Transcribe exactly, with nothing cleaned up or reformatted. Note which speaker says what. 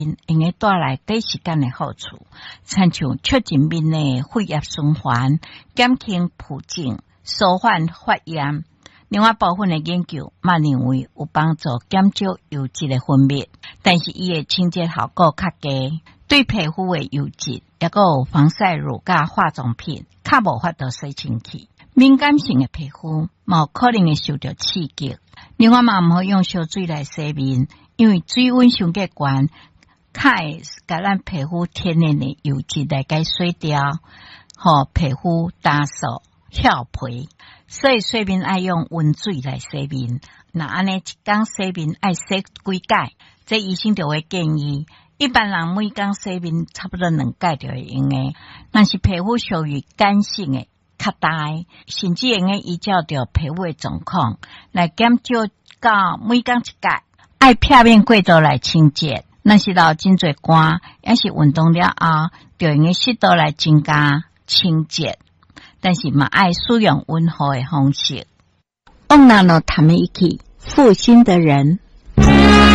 Speaker 1: 用个带来短时间的好处，亲像促进面的血液循环，减轻腹症，舒缓发炎。另外部分的研究嘛认为有帮助减少油脂的分泌，但是伊的清洁效果较低，对皮肤的油脂也个有防晒乳甲化妆品较无法度洗清去。敏感性的皮肤冇可能会受到刺激。另外嘛，毋好用烧水来洗面，因为水温上过悬，较会甲咱皮肤天然的油脂来解洗掉，互皮肤打扫翘皮。所以洗面爱用温水来洗面，那安尼一天洗面爱洗几摆，这医生就会建议。一般人每天洗面差不多两摆就会用诶，但是皮肤属于干性诶。较大，甚至用个依照着皮肤的状况来减少到每天一摆，爱片面过度来清洁。若是流真侪汗，也是运动了后，就用个适度来增加清洁。但是嘛爱使用温和的方式。
Speaker 2: 往那咯他们一起负心的人。